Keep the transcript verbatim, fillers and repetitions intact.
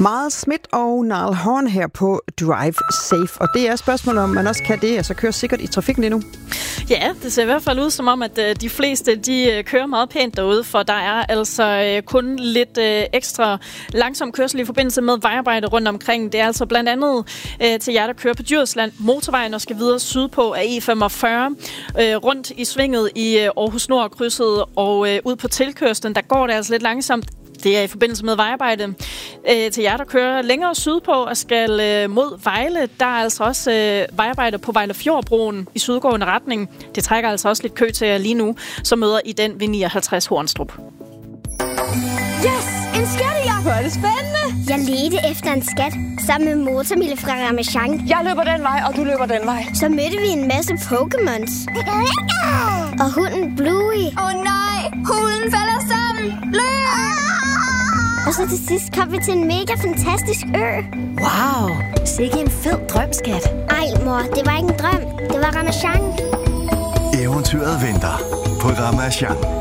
Miles Smith og Niall Horan her på Drive Safe. Og det er spørgsmålet, om man også kan det, altså køre sikkert i trafikken lige nu. Ja, det ser i hvert fald ud som om, at de fleste de kører meget pænt derude, for der er altså kun lidt ekstra langsom kørsel i forbindelse med vejarbejde rundt omkring. Det er altså blandt andet til jer, der kører på Djursland motorvejen og skal videre sydpå af E femogfyrre, rundt i svinget i Aarhus Nord-krydset og ud på tilkørslen. Der går det altså lidt langsomt. Det er i forbindelse med vejarbejde. Øh, til jer, der kører længere sydpå og skal øh, mod Vejle, der er altså også øh, vejarbejde på Vejlefjordbroen i sydgående retning. Det trækker altså også lidt kø til jer lige nu, så møder I den ved nioghalvtreds Hornstrup. Yes! En skattejagt! Hvor er det spændende! Jeg ledte efter en skat sammen med Motormille fra Ramasjang. Jeg løber den vej, og du løber den vej. Så mødte vi en masse Pokémons. Og hunden Bluey. Åh oh, nej! Hunden falder sammen! Løb! Og så til sidst kom vi til en mega fantastisk ø. Wow! Sikke en fed drømskat. Ej, mor, det var ikke en drøm. Det var Ramasjang. Eventyret venter på Ramasjang.